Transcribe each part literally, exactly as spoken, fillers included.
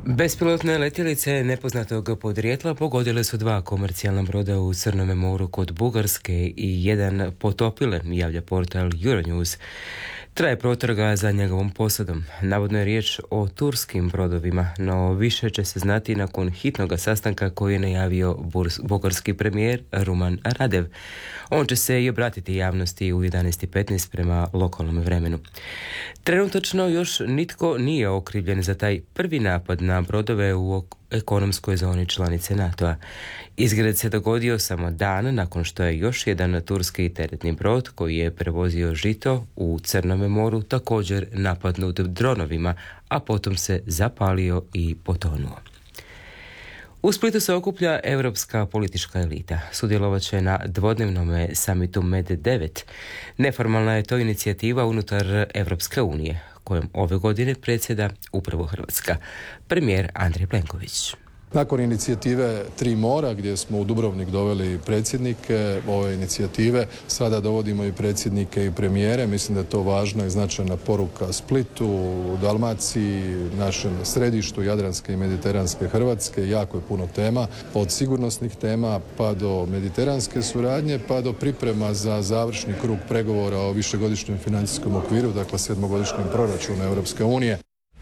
Bespilotne letjelice nepoznatog podrijetla pogodile su dva komercijalna broda u Crnom moru kod Bugarske i jedan potopile, javlja portal Euronews. Traje potraga za njegovom posadom. Navodno je riječ o turskim brodovima, no više će se znati nakon hitnog sastanka koji je najavio bugarski premijer Ruman Radev. On će se i obratiti javnosti u jedanaest i petnaest prema lokalnom vremenu. Trenutačno još nitko nije okrivljen za taj prvi napad na brodove u ekonomskoj zoni članice NATO-a. Izgled se dogodio samo dan nakon što je još jedan turski teretni brod koji je prevozio žito u Crnom moru također napadnut dronovima, a potom se zapalio i potonuo. U Splitu se okuplja europska politička elita. Sudjelovat će na dvodnevnom samitu Med devet. Neformalna je to inicijativa unutar Europske unije, kojom ove godine predsjeda upravo Hrvatska. Premijer Andrej Plenković. Nakon inicijative Tri mora, gdje smo u Dubrovnik doveli predsjednike ove inicijative, sada dovodimo i predsjednike i premijere. Mislim da je to važna i značajna poruka Splitu, Dalmaciji, našem središtu Jadranske i Mediteranske Hrvatske. Jako je puno tema, od sigurnosnih tema pa do mediteranske suradnje, pa do priprema za završni krug pregovora o višegodišnjem financijskom okviru, dakle sedmogodišnjem proračunu Europske unije.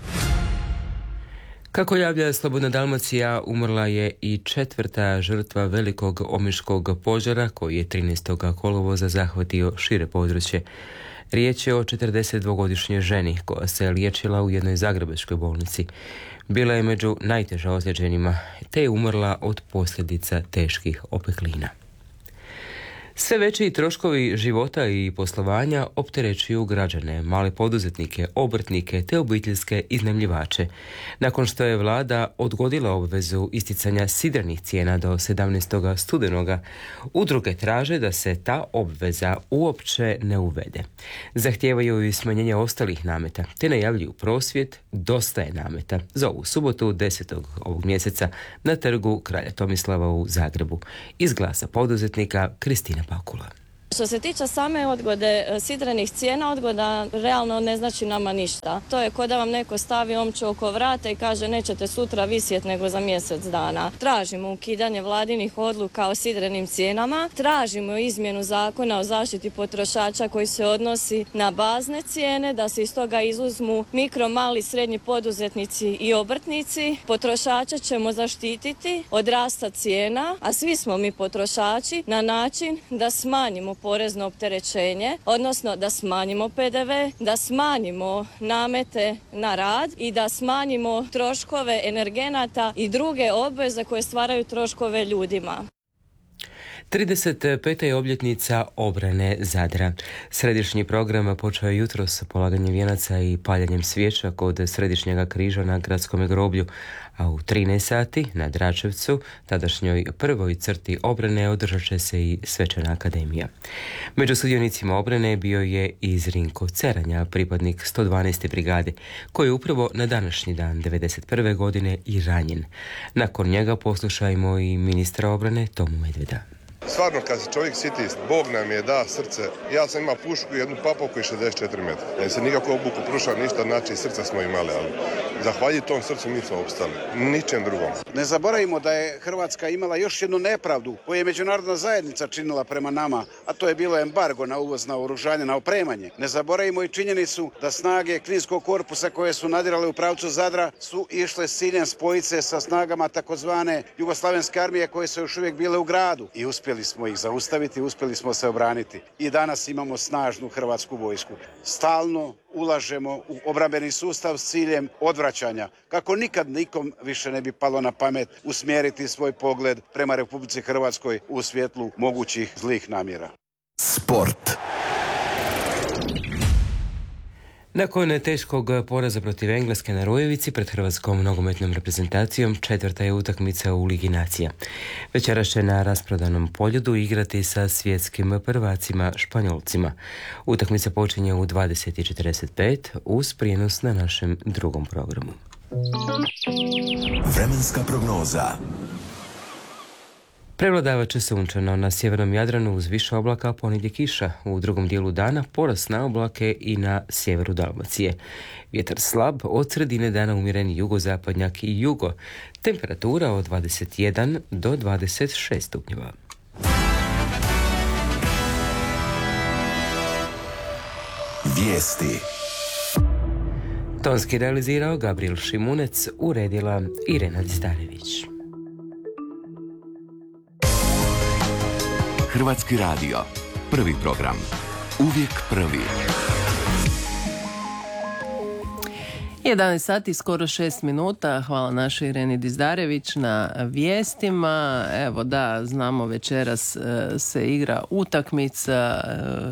Kako javlja Slobodna Dalmacija, umrla je i četvrta žrtva velikog omiškog požara koji je trinaestog kolovoza zahvatio šire područje. Riječ je o četrdesetdvogodišnjoj ženi koja se liječila u jednoj zagrebačkoj bolnici. Bila je među najteže ozlijeđenima te je umrla od posljedica teških opeklina. Sve veći troškovi života i poslovanja opterećuju građane, male poduzetnike, obrtnike te obiteljske iznajmljivače. Nakon što je vlada odgodila obvezu isticanja sidrenih cijena do sedamnaestog studenoga, udruge traže da se ta obveza uopće ne uvede. Zahtijevaju i smanjenje ostalih nameta, te najavljuju prosvjed Dosta je nameta za ovu subotu desetog ovog mjeseca na trgu Kralja Tomislava u Zagrebu. Iz Glasa poduzetnika Kristina Pakula. Što se tiče same odgode sidrenih cijena, odgoda realno ne znači nama ništa. To je kao da vam neko stavi omču oko vrata i kaže nećete sutra visjeti nego za mjesec dana. Tražimo ukidanje vladinih odluka o sidrenim cijenama, tražimo izmjenu zakona o zaštiti potrošača koji se odnosi na bazne cijene, da se iz toga izuzmu mikro, mali, srednji poduzetnici i obrtnici. Potrošače ćemo zaštititi od rasta cijena, a svi smo mi potrošači, na način da smanjimo porezno opterećenje, odnosno da smanjimo pe de ve, da smanjimo namete na rad i da smanjimo troškove energenata i druge obveze koje stvaraju troškove ljudima. trideset peta je obljetnica obrane Zadra. Središnji program počeo je jutros s polaganjem vijenaca i paljenjem svijeća kod Središnjega križa na gradskom groblju, a u trinaest sati na Dračevcu, tadašnjoj prvoj crti obrane, održat će se i svečana akademija. Među sudionicima obrane bio je i Zrinko Ceranja, pripadnik sto dvanaeste brigade, koji je upravo na današnji dan devedeset prve godine i ranjen. Nakon njega poslušajmo i ministra obrane Tomu Medveda. Stvarno, kad se čovjek siti, Bog nam je da srce. Ja sam imao pušku, jednu papovku i šezdeset četiri metra. Ne se nikako obuku prušao, ništa, znači srca smo imali, ali zahvaljujući tom srcu mi smo opstali. Ničem drugom. Ne zaboravimo da je Hrvatska imala još jednu nepravdu koju je međunarodna zajednica činila prema nama, a to je bilo embargo na uvoz naoružanja, na opremanje. Ne zaboravimo i činjenicu da snage Kninskog korpusa koje su nadirale u pravcu Zadra su išle s ciljem spojiti se sa snagama takozvane Jugoslavenske armije koje su još uvijek bile u gradu i uspjeli smo ih zaustaviti, uspjeli smo se obraniti. I danas imamo snažnu hrvatsku vojsku. Stalno ulažemo u obrambeni sustav s ciljem odvraćanja, kako nikad nikom više ne bi palo na pamet usmjeriti svoj pogled prema Republici Hrvatskoj u svjetlu mogućih zlih namjera. Sport. Nakon teškog poraza protiv Engleske na Rujevici pred hrvatskom nogometnom reprezentacijom, četvrta je utakmica u Ligi nacija. Večeras će na rasprodanom Poljudu igrati sa svjetskim prvacima Španjolcima. Utakmica počinje u dvadeset četrdeset pet uz prijenos na našem drugom programu. Vremenska prognoza. Prevladavat će sunčano na sjevernom Jadranu uz više oblaka, ponegdje kiša. U drugom dijelu dana porast na oblake i na sjeveru Dalmacije. Vjetar slab, od sredine dana umjeren jugozapadnjak i jugo. Temperatura od dvadeset jedan do dvadeset šest stupnjeva. Vijesti. Tonski realizirao Gabriel Šimunec, uredila Irena Distarević. Hrvatski radio. Prvi program. Uvijek prvi. jedanaest sati, skoro šest minuta. Hvala našoj Ireni Dizdarević na vijestima. Evo da, znamo, večeras se igra utakmica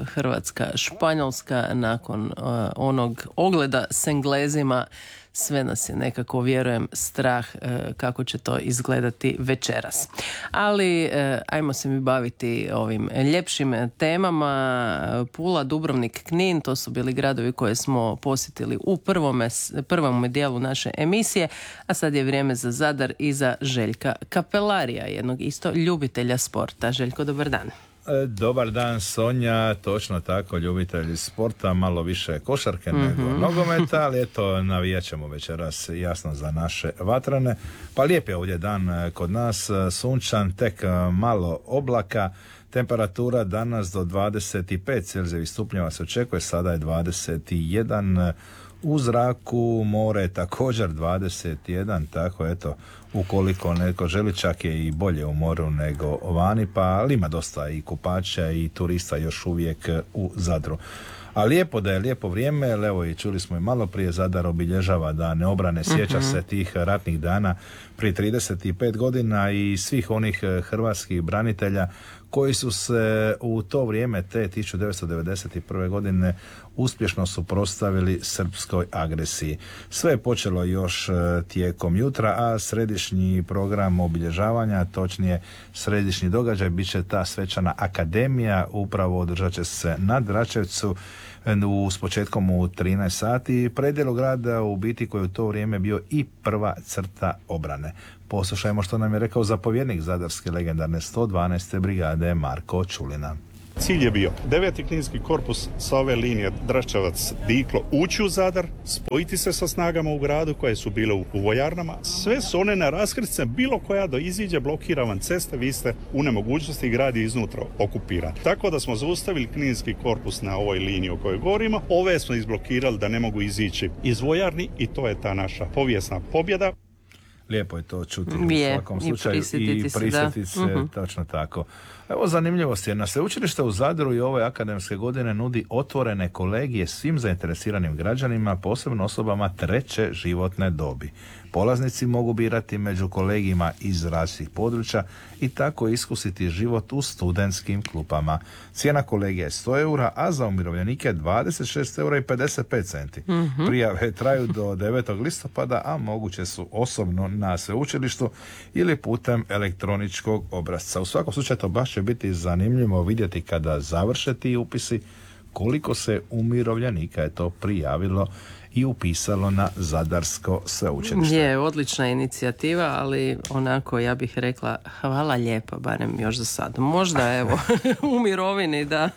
Hrvatska-Španjolska nakon onog ogleda s Englezima. Sve nas je nekako, vjerujem, strah kako će to izgledati večeras. Ali ajmo se mi baviti ovim ljepšim temama. Pula, Dubrovnik, Knin, to su bili gradovi koje smo posjetili u prvome, prvom dijelu naše emisije, a sad je vrijeme za Zadar i za Željka Kapelarija, jednog isto ljubitelja sporta. Željko, dobar dan. Dobar dan, Sonja, točno tako, ljubitelji sporta, malo više košarke mm-hmm. nego nogometa, ali eto, navijat ćemo večeras jasno za naše vatrane. Pa lijep je ovdje dan kod nas, sunčan, tek malo oblaka, temperatura danas do dvadeset pet Celzijevih stupnjeva se očekuje, sada je dvadeset jedan. U zraku, more također dvadeset jedan, tako eto, ukoliko neko želi, čak je i bolje u moru nego vani, pa ali ima dosta i kupača i turista još uvijek u Zadru. A lijepo da je lijepo vrijeme, jer evo i čuli smo i malo prije, Zadar obilježava Dane obrane, sjeća uh-huh. se tih ratnih dana prije trideset pet godina i svih onih hrvatskih branitelja koji su se u to vrijeme, te tisuću devetsto devedeset prve godine, uspješno suprotstavili srpskoj agresiji. Sve je počelo još tijekom jutra, a središnji program obilježavanja, točnije središnji događaj, bit će ta svečana akademija, upravo održat će se na Dračevcu u, s početkom u trinaest sati, predjelu grada u biti koji u to vrijeme bio i prva crta obrane. Poslušajmo što nam je rekao zapovjednik zadarske legendarne sto dvanaeste brigade Marko Čulina. Cilj je bio deveti kninski korpus sa ove linije Dračevac-Diklo ući u Zadar, spojiti se sa snagama u gradu koje su bile u, u vojarnama. Sve su one na raskršće, bilo koja do iziđe blokiravan ceste, vi ste u nemogućnosti i grad je iznutra okupiran. Tako da smo zaustavili kninski korpus na ovoj liniji o kojoj govorimo. Ove smo izblokirali da ne mogu izići iz vojarni i to je ta naša povijesna pobjeda. Lijepo je to čuti je, u svakom slučaju i prisjetiti se, prisjetiti se uh-huh. točno tako. Evo zanimljivost je, na sveučilište u Zadru i ove akademske godine nudi otvorene kolegije svim zainteresiranim građanima, posebno osobama treće životne dobi. Polaznici mogu birati među kolegijima iz različitih područja i tako iskusiti život u studentskim klupama. Cijena kolegija je sto eura, a za umirovljenike dvadeset šest eura i pedeset pet centi. Mm-hmm. Prijave traju do devetog listopada, a moguće su osobno na sveučilištu ili putem elektroničkog obrasca. U svakom slučaju to baš će biti zanimljivo vidjeti kada završe ti upisi koliko se umirovljenika je to prijavilo i upisalo na Zadarsko sveučilište. Je, odlična inicijativa, ali onako, ja bih rekla, hvala lijepa, barem još za sad. Možda, evo, u mirovini, da.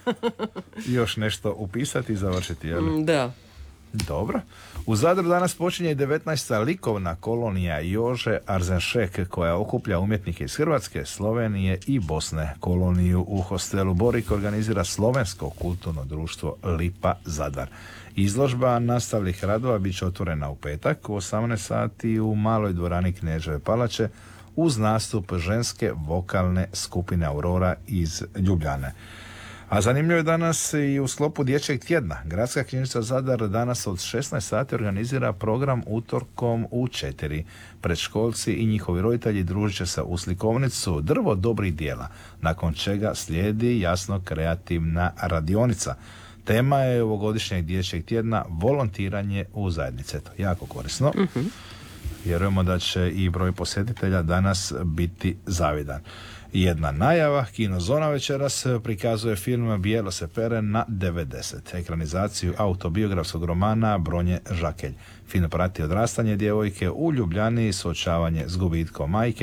Još nešto upisati i završiti, jel? Da. Dobro. U Zadru danas počinje devetnaesta likovna kolonija Jože Arzenšek, koja okuplja umjetnike iz Hrvatske, Slovenije i Bosne. Koloniju u hostelu Borik organizira Slovensko kulturno društvo Lipa Zadar. Izložba nastavnih radova bit će otvorena u petak u osamnaest sati u maloj dvorani Kneževe palače uz nastup ženske vokalne skupine Aurora iz Ljubljane. A zanimljivo je danas i u sklopu dječjeg tjedna. Gradska knjižnica Zadar danas od šesnaest sati organizira program Utorkom u četiri. Predškolci i njihovi roditelji družit će se u slikovnicu Drvo dobrih djela, nakon čega slijedi jasno kreativna radionica. Tema je ovogodišnjeg dječjeg tjedna volontiranje u zajednici. Eto, jako korisno. Uh-huh. Vjerujemo da će i broj posjetitelja danas biti zavidan. Jedna najava, Kinozona večeras prikazuje film Bijelo se pere na devedeset, ekranizaciju autobiografskog romana Bronje Žakelj. Film prati odrastanje djevojke u Ljubljani, suočavanje s gubitkom majke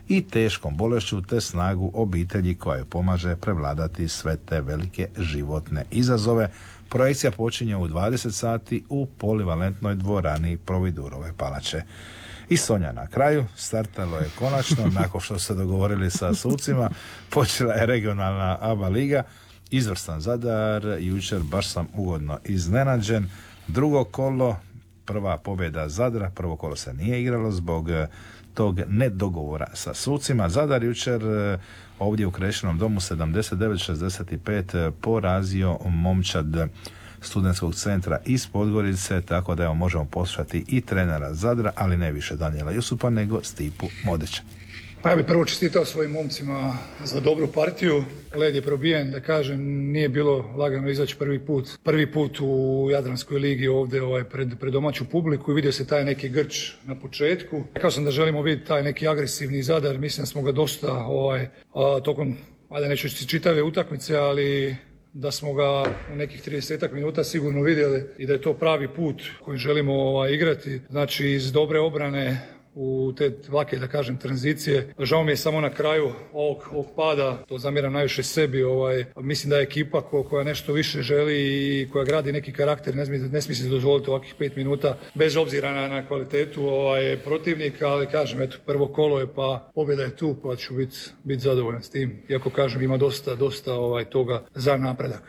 i teškom bolešću te snagu obitelji koja joj pomaže prevladati sve te velike životne izazove. Projekcija počinje u dvadeset sati u polivalentnoj dvorani Providurove palače. I Sonja na kraju, startalo je konačno, nakon što se dogovorili sa sucima, počela je regionalna A B A liga, izvrstan Zadar, jučer baš sam ugodno iznenađen. Drugo kolo, prva pobjeda Zadra, prvo kolo se nije igralo zbog tog nedogovora sa sucima. Zadar jučer ovdje u Krešinom domu sedamdeset devet šezdeset pet porazio momčad studentskog centra iz Podgorice, tako da evo možemo poslušati i trenera Zadra, ali ne više Danijela Jusupa, nego Stipu Modića. Pa ja bih prvo čestitao svojim momcima za dobru partiju. Led je probijen, da kažem, nije bilo lagano izaći prvi put. Prvi put u Jadranskoj ligi ovdje ovaj, pred, pred domaću publiku i vidio se taj neki grč na početku. Rekao sam da želimo vidjeti taj neki agresivni Zadar, mislim da smo ga dosta ovaj, a, tokom, ajde neću čitave utakmice, ali da smo ga u nekih trideset minuta sigurno vidjeli i da je to pravi put koji želimo ovaj, igrati. Znači iz dobre obrane u te lake, da kažem, tranzicije. Žao mi je samo na kraju ovog, ovog pada, to zamjeram najviše sebi, ovaj, mislim da je ekipa ko, koja nešto više želi i koja gradi neki karakter, ne smije, ne smije se dozvoliti ovakvih pet minuta, bez obzira na, na kvalitetu ovaj, protivnika, ali kažem, eto, prvo kolo je pa pobjeda je tu, pa ću biti bit zadovoljan s tim, iako kažem, ima dosta, dosta ovaj, toga za napredak.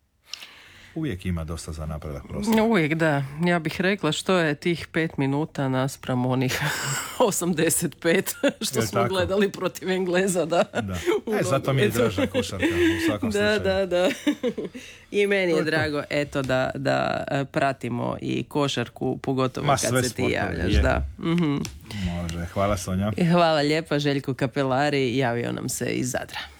Uvijek ima dosta za napredak prostora. Uvijek, da. Ja bih rekla što je tih pet minuta naspram onih osamdeset pet što je smo tako? Gledali protiv Engleza. Da. Da. E, zato mi je draža košarka u svakom da, slučaju. Da, da, I meni je to je drago eto da, da pratimo i košarku, pogotovo Ma, kad se ti javljaš. Je. Da. Mm-hmm. Može, hvala Sonja. Hvala lijepa, Željko Kapelari javio nam se iz Zadra.